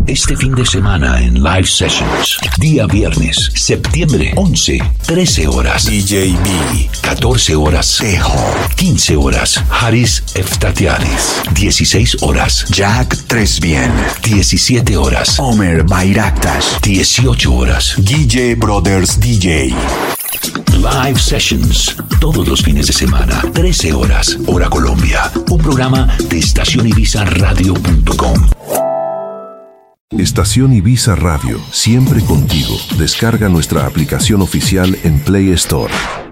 Este fin de semana en Live Sessions. Día viernes, septiembre 11, 13 horas. DJ B. 14 horas. Tejo. 15 horas. Haris Eftatianis. 16 horas. Jack Tresbien. 17 horas. Omer Bayraktas. 18 horas. DJ Brothers DJ. Live Sessions, todos los fines de semana, 13 horas, hora Colombia. Un programa de estacionibizaradio.com. Estación Ibiza Radio, siempre contigo. Descarga nuestra aplicación oficial en Play Store.